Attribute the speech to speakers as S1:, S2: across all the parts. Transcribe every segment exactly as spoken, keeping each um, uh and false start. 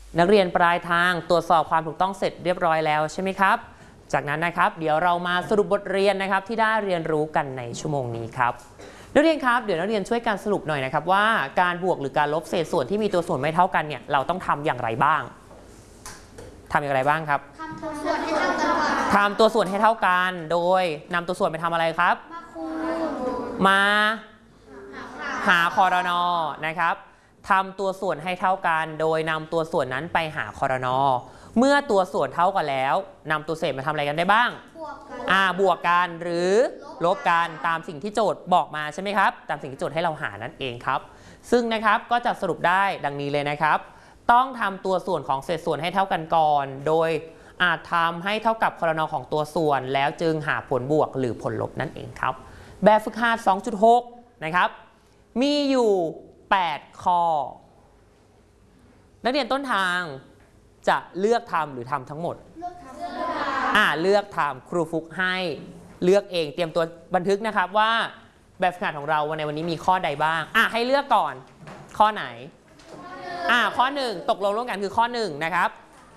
S1: นักเรียนปลายทางตรวจสอบความถูกต้องเสร็จเรียบร้อยแล้วใช่ไหมครับจากนั้นนะครับเดี๋ยวเรามาสรุปบทเรียนนะครับที่ได้เรียนรู้กันในชั่วโมงนี้ครับนักเรียนครับเดี๋ยวนักเรียนช่วยกันสรุปหน่อยนะครับว่าการบวกหรือการลบเศษส่วนที่มีตัวส่วนไม่เท่ากันเนี่ยเราต้องทำอย่างไรบ้างทำอย่างไรบ้างครับทำตัวส่วนให้เท่ากันทำตัวส่วนให้เท่ากันโดยนำตัวส่วนไปทำอะไรครับมาหาคอรนอนะครับทำตัวส่วนให้เท่ากันโดยนำตัวส่วนนั้นไปหาคอรนอเมื่อตัวส่วนเท่ากันแล้วนำตัวเศษมาทำอะไรกันได้บ้างบวกกันอ่าบวกกันหรือลบกันตามสิ่งที่โจทย์บอกมาใช่ไหมครับตามสิ่งที่โจทย์ให้เราหานั่นเองครับซึ่งนะครับก็จะสรุปได้ดังนี้เลยนะครับต้องทำตัวส่วนของเศษส่วนให้เท่ากันก่อนโดยอาจทำให้เท่ากับคอรนอของตัวส่วนแล้วจึงหาผลบวกหรือผลลบนั่นเองครับแบบฝึกหัด สองจุดหก นะครับมีอยู่แปดข้อนักเรียนต้นทางจะเลือกทำหรือทำทั้งหมดอ่าเลือกทำครูฟุกให้เลือกเองเตรียมตัวบันทึกนะครับว่าแบบฝึกหัดของเราวันในวันนี้มีข้อใดบ้างอ่าให้เลือกก่อนข้อไหนอ่าข้อหนึ่งตกลงร่วมกันคือข้อหนึ่งนะครับ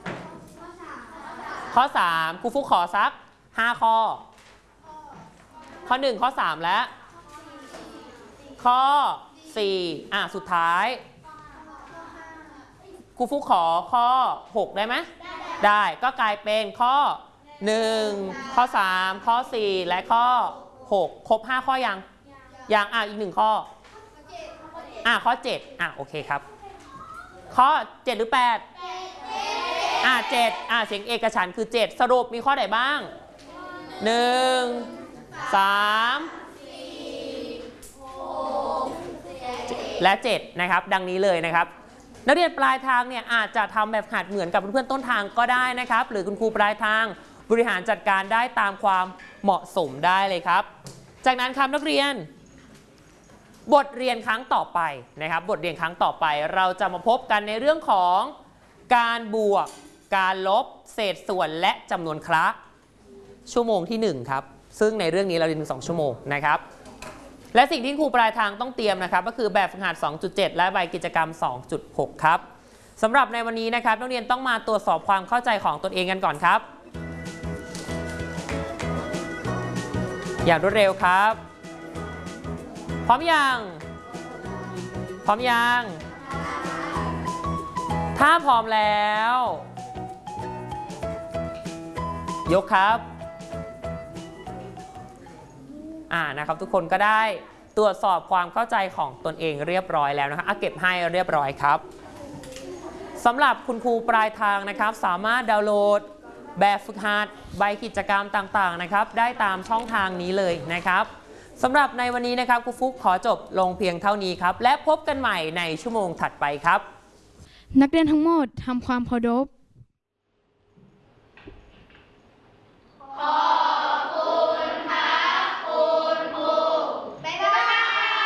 S1: ข้อสามครูฟุกขอสักห้าข้อข้อหนึ่งข้อสามและข้อสี่อ่ะสุดท้ายครูฟุกขอข้อหกได้ไหมได้ก็กลายเป็นข้อหนึ่งข้อสามข้อสี่และข้อหกครบห้าข้อยังยังอ่ะอีกหนึ่งข้ออ่ะข้อเจ็ดอ่ะโอเคครับข้อเจ็ดหรือแปดอ่ะเจ็ดอ่ะเสียงเอกฉันท์คือเจ็ดสรุปมีข้อไหนบ้างหนึ่งสามและเจ็ดนะครับดังนี้เลยนะครับนักเรียนปลายทางเนี่ยอาจจะทำแบบหัดเหมือนกับเพื่อนๆต้นทางก็ได้นะครับหรือคุณครูปลายทางบริหารจัดการได้ตามความเหมาะสมได้เลยครับจากนั้นครับนักเรียนบทเรียนครั้งต่อไปนะครับบทเรียนครั้งต่อไปเราจะมาพบกันในเรื่องของการบวกการลบเศษส่วนและจำนวนคละชั่วโมงที่หนึ่งครับซึ่งในเรื่องนี้เราเรียนถึงสองชั่วโมงนะครับและสิ่งที่ครูปลายทางต้องเตรียมนะครับก็คือแบบฝึกหัด สองจุดเจ็ด และใบกิจกรรม สองจุดหก ครับสำหรับในวันนี้นะครับนักเรียนต้องมาตรวจสอบความเข้าใจของตนเองกันก่อนครับอย่างรวดเร็วครับพร้อมยังพร้อมยังถ้าพร้อมแล้วยกครับอ่านะครับทุกคนก็ได้ตรวจสอบความเข้าใจของตนเองเรียบร้อยแล้วนะคะเก็บให้เรียบร้อยครับสำหรับคุณครูปลายทางนะครับสามารถดาวน์โหลดแบบฝึกหัดใบกิจกรรมต่างๆนะครับได้ตามช่องทางนี้เลยนะครับสำหรับในวันนี้นะครับครูฟุกขอจบลงเพียงเท่านี้ครับและพบกันใหม่ในชั่วโมงถัดไปครับ
S2: นักเรียนทั้งหมดทำความเคารพ